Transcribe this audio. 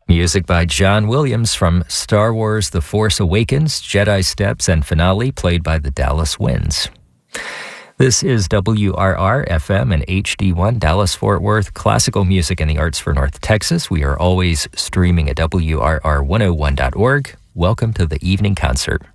Music by John Williams from Star Wars The Force Awakens, Jedi Steps, and Finale, played by the Dallas Winds. This is WRR-FM and HD1 Dallas-Fort Worth, classical music and the arts for North Texas. We are always streaming at WRR101.org. Welcome to the evening concert.